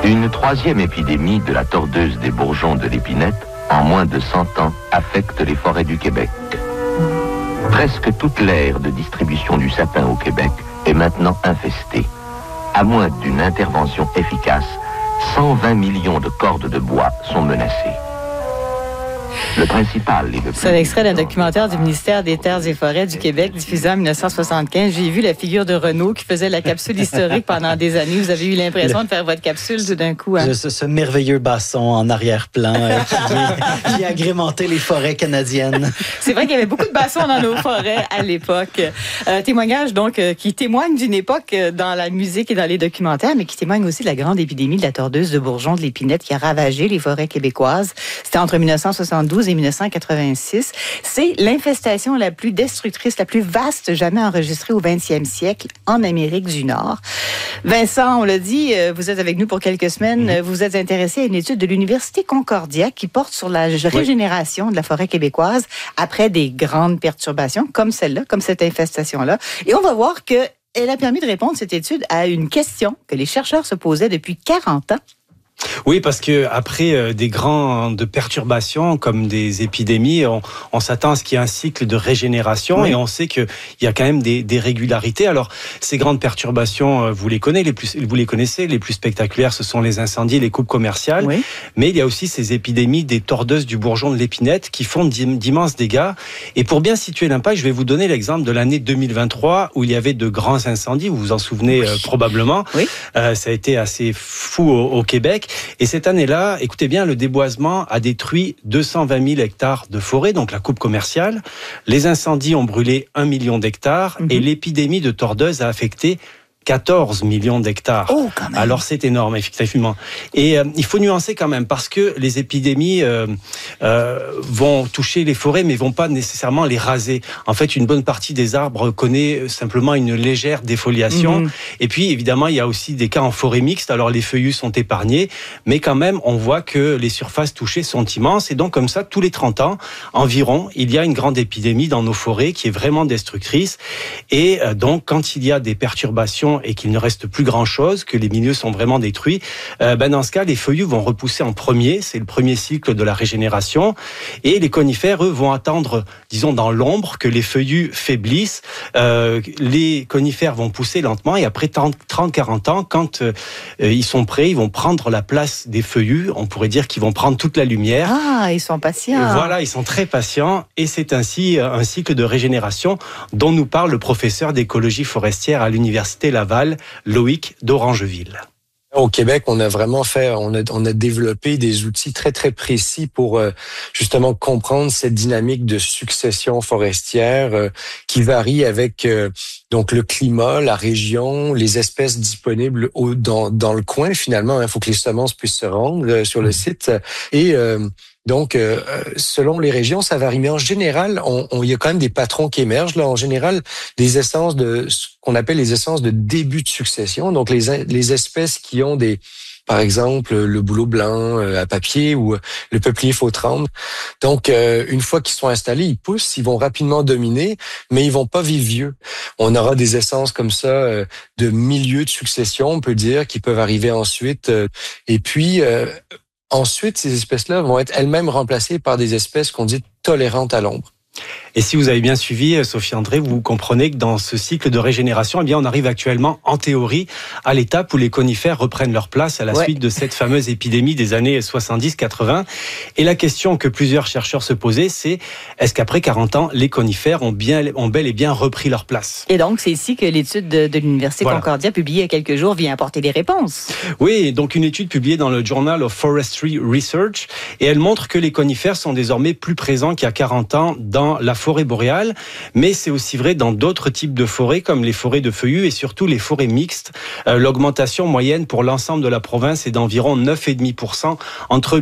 Une troisième épidémie de la tordeuse des bourgeons de l'épinette, en moins de 100 ans, affecte les forêts du Québec. Presque toute l'aire de distribution du sapin au Québec est maintenant infestée. À moins d'une intervention efficace, 120 millions de cordes de bois sont menacées. Le principal est C'est un extrait d'un documentaire du ministère des Terres et Forêts du Québec, diffusé en 1975. J'ai vu la figure de Renault qui faisait la capsule historique pendant des années. Vous avez eu l'impression de faire votre capsule tout d'un coup. Hein? Ce merveilleux basson en arrière-plan qui agrémentait les forêts canadiennes. C'est vrai qu'il y avait beaucoup de bassons dans nos forêts à l'époque. Témoignage donc qui témoigne d'une époque dans la musique et dans les documentaires, mais qui témoigne aussi de la grande épidémie de la tordeuse de bourgeons de l'épinette qui a ravagé les forêts québécoises. C'était entre 1972 et 1986. C'est l'infestation la plus destructrice, la plus vaste jamais enregistrée au 20e siècle en Amérique du Nord. Vincent, on l'a dit, vous êtes avec nous pour quelques semaines. Vous êtes intéressé à une étude de l'Université Concordia qui porte sur la régénération de la forêt québécoise après des grandes perturbations comme celle-là, comme cette infestation-là. Et on va voir qu'elle a permis de répondre, cette étude, à une question que les chercheurs se posaient depuis 40 ans. Oui, parce que après des grandes perturbations comme des épidémies, on s'attend à ce qu'il y ait un cycle de régénération et on sait qu'il y a quand même des régularités. Alors, ces grandes perturbations, vous les connaissez, les plus spectaculaires, ce sont les incendies, les coupes commerciales. Oui. Mais il y a aussi ces épidémies des tordeuses du bourgeon de l'épinette qui font d'immenses dégâts. Et pour bien situer l'impact, je vais vous donner l'exemple de l'année 2023 où il y avait de grands incendies. Vous vous en souvenez probablement. Oui. Ça a été assez fou au Québec. Et cette année-là, écoutez bien, le déboisement a détruit 220 000 hectares de forêt, donc la coupe commerciale. Les incendies ont brûlé 1 million d'hectares et l'épidémie de tordeuse a affecté 14 millions d'hectares. Oh, quand même. Alors c'est énorme, effectivement. Et il faut nuancer quand même, parce que les épidémies vont toucher les forêts, mais vont pas nécessairement les raser. En fait, une bonne partie des arbres connaît simplement une légère défoliation. Et puis, évidemment, il y a aussi des cas en forêt mixte. Alors les feuillus sont épargnés, mais quand même, on voit que les surfaces touchées sont immenses. Et donc, comme ça, tous les 30 ans, environ, il y a une grande épidémie dans nos forêts qui est vraiment destructrice. Et donc, quand il y a des perturbations et qu'il ne reste plus grand-chose, que les milieux sont vraiment détruits, dans ce cas, les feuillus vont repousser en premier. C'est le premier cycle de la régénération. Et les conifères, eux, vont attendre, disons, dans l'ombre, que les feuillus faiblissent. Les conifères vont pousser lentement et après 30-40 ans, quand ils sont prêts, ils vont prendre la place des feuillus. On pourrait dire qu'ils vont prendre toute la lumière. Ah, ils sont patients. Voilà, ils sont très patients. Et c'est ainsi un cycle de régénération dont nous parle le professeur d'écologie forestière à l'Université Laval, Loïc d'Orangeville. Au Québec, on a développé des outils très, très précis pour justement comprendre cette dynamique de succession forestière qui varie avec donc le climat, la région, les espèces disponibles dans le coin finalement. Il faut que les semences puissent se rendre sur le site. Et donc, selon les régions, ça varie. Mais en général, il y a quand même des patrons qui émergent. Là, en général, des essences de ce qu'on appelle les essences de début de succession. Donc, les espèces qui ont par exemple, le bouleau blanc à papier ou le peuplier faux-tremble. Donc, une fois qu'ils sont installés, ils poussent, ils vont rapidement dominer, mais ils vont pas vivre vieux. On aura des essences comme ça de milieu de succession, on peut dire, qui peuvent arriver ensuite. Et puis, ensuite, ces espèces-là vont être elles-mêmes remplacées par des espèces qu'on dit tolérantes à l'ombre. Et si vous avez bien suivi, Sophie André, vous comprenez que dans ce cycle de régénération, eh bien, on arrive actuellement, en théorie, à l'étape où les conifères reprennent leur place à la suite de cette fameuse épidémie des années 70-80. Et la question que plusieurs chercheurs se posaient, c'est est-ce qu'après 40 ans, les conifères ont bel et bien repris leur place? Et donc, c'est ici que l'étude de l'Université Concordia, publiée il y a quelques jours, vient apporter des réponses. Oui, donc une étude publiée dans le Journal of Forestry Research, et elle montre que les conifères sont désormais plus présents qu'il y a 40 ans dans la forêt boréale, mais c'est aussi vrai dans d'autres types de forêts, comme les forêts de feuillus et surtout les forêts mixtes. L'augmentation moyenne pour l'ensemble de la province est d'environ 9,5% entre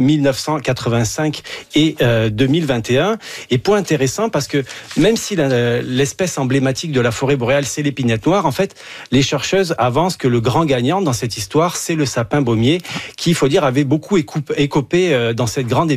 1985 et 2021. Et point intéressant, parce que même si l'espèce emblématique de la forêt boréale, c'est l'épinette noire, en fait, les chercheuses avancent que le grand gagnant dans cette histoire, c'est le sapin baumier, qui, il faut dire, avait beaucoup écopé dans cette grande